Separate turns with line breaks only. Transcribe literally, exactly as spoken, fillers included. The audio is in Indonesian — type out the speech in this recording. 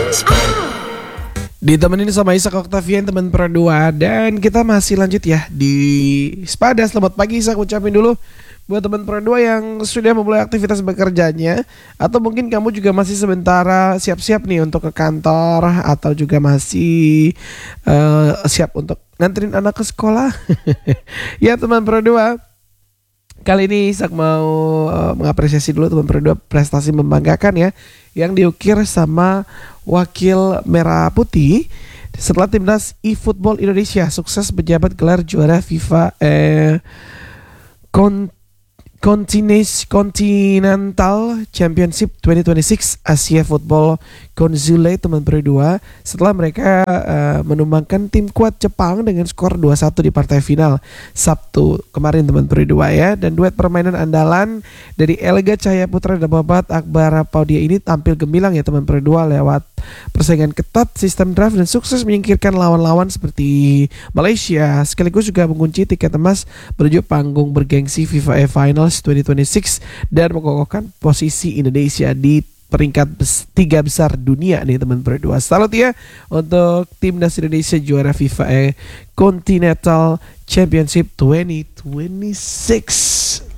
Ditemenin sama Isak Octavian, teman Pro dua. Dan kita masih lanjut ya di Spada. Selamat pagi Isak, ucapin dulu buat teman Pro dua yang sudah memulai aktivitas bekerjanya, atau mungkin kamu juga masih sementara siap-siap nih untuk ke kantor, atau juga masih uh, siap untuk nganterin anak ke sekolah. Ya teman Pro dua, kali ini Isak mau uh, mengapresiasi dulu teman Pro dua prestasi membanggakan ya yang diukir sama wakil merah putih setelah timnas e-football Indonesia sukses menjabat gelar juara FIFA eh, Kon Contines- Continental Championship dua ribu dua puluh enam Asia Football Consule teman Pro dua setelah mereka uh, menumbangkan tim kuat Jepang dengan skor dua satu di partai final Sabtu kemarin teman Pro dua ya. Dan duet permainan andalan dari Elga Cahaya Putra dan Babat Akbar Paudia ini tampil gemilang ya teman Pro dua lewat persaingan ketat sistem draft dan sukses menyingkirkan lawan-lawan seperti Malaysia, sekaligus juga mengunci tiket emas menuju panggung bergengsi FIFA E Finals dua ribu dua puluh enam dan mengokohkan posisi Indonesia di peringkat bes- tiga besar dunia nih teman Pro dua. Salut ya untuk timnas Indonesia juara FIFA E Continental Championship dua ribu dua puluh enam.